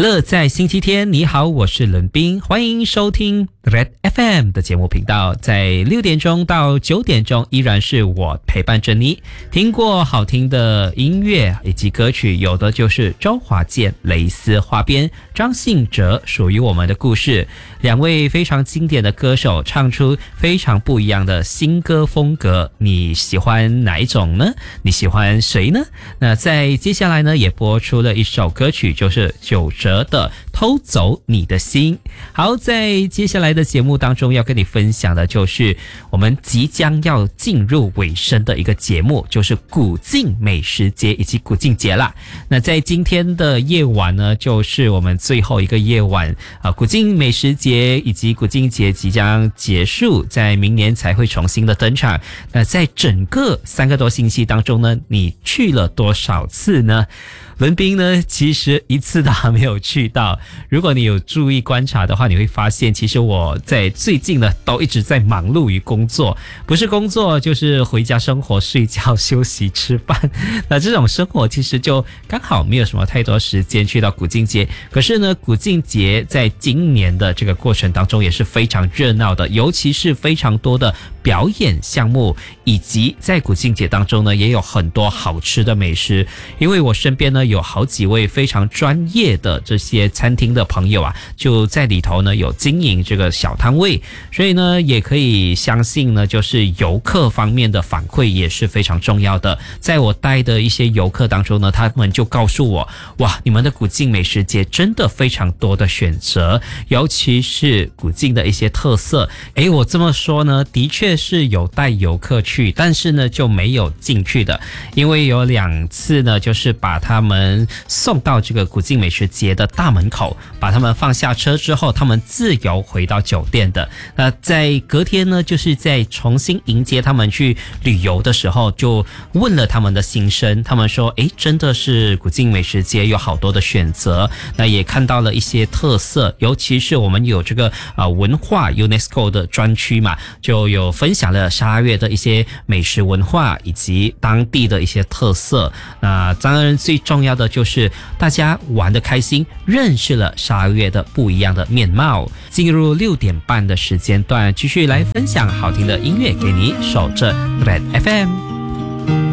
乐在星期天，你好，我是伦斌，欢迎收听 Red FM 的节目频道，在6点钟到9点钟依然是我陪伴着你。听过好听的音乐以及歌曲，有的就是周华健、蕾丝花边、张信哲属于我们的故事，两位非常经典的歌手唱出非常不一样的新歌风格，你喜欢哪一种呢？你喜欢谁呢？那在接下来呢也播出了一首歌曲，就是九哲的偷走你的心。好，在接下来的节目当中要跟你分享的就是我们即将要进入尾声的一个节目，就是古晋美食节以及古晋节啦。那在今天的夜晚呢，就是我们最后一个夜晚古晋美食节以及古晋节即将结束，在明年才会重新的登场。那在整个3个多星期当中呢，你去了多少次呢？伦斌呢，其实一次都还没有去到。如果你有注意观察的话，你会发现其实我在最近呢都一直在忙碌于工作，不是工作就是回家生活、睡觉、休息、吃饭。那这种生活其实就刚好没有什么太多时间去到古晋节。可是呢，古晋节在今年的这个过程当中也是非常热闹的，尤其是非常多的表演项目，以及在古晋节当中呢也有很多好吃的美食。因为我身边呢有好几位非常专业的这些餐厅的朋友啊，就在里头呢有经营这个小摊位，所以呢也可以相信呢，就是游客方面的反馈也是非常重要的。在我带的一些游客当中呢，他们就告诉我，哇，你们的古晋美食节真的非常多的选择，尤其是古晋的一些特色。我这么说呢，的确是有带游客去，但是呢就没有进去的，因为有2次呢就是把他们送到这个古晋美食节的大门口，把他们放下车之后，他们自由回到酒店的。那在隔天呢，就是在重新迎接他们去旅游的时候，就问了他们的心声，他们说真的是古晋美食节有好多的选择，那也看到了一些特色，尤其是我们有这个文化 UNESCO 的专区嘛，就有分享了12月的一些美食文化以及当地的一些特色。那当然最重要的就是大家玩得开心，认识了12月的不一样的面貌。进入6点半的时间段，继续来分享好听的音乐给你，守着 Red FM。